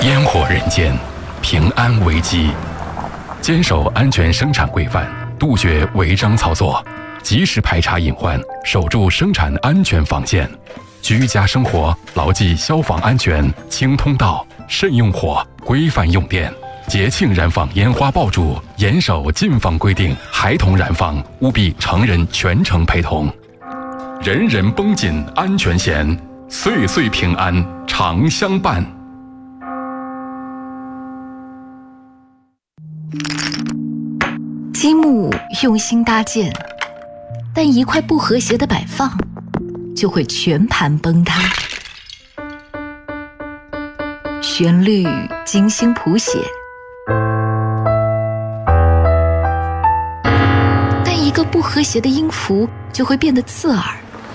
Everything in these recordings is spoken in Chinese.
烟火人间，平安危机。坚守安全生产规范，杜绝违章操作，及时排查隐患，守住生产安全防线。居家生活牢记消防安全，清通道，慎用火，规范用电。节庆燃放烟花爆竹，严守禁放规定，孩童燃放务必成人全程陪同。人人绷紧安全弦，岁岁平安常相伴。 积木用心搭建，但一块不和谐的摆放，就会全盘崩塌。旋律精心谱写，但一个不和谐的音符就会变得刺耳。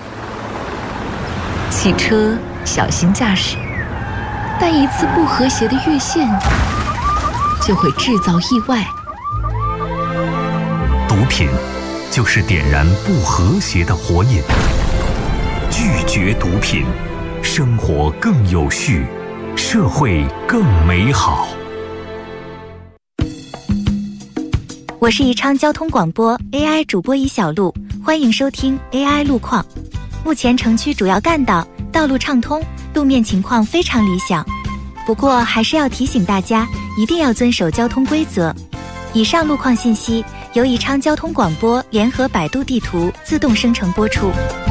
汽车小心驾驶，但一次不和谐的越线就会制造意外。 毒品就是点燃不和谐的火引，拒绝毒品，生活更有序，社会更美好。 我是宜昌交通广播 AI 主播尹小璐，欢迎收听 AI 路况。目前城区主要干道道路畅通，路面情况非常理想，不过还是要提醒大家一定要遵守交通规则。以上路况信息由宜昌交通广播联合百度地图自动生成播出。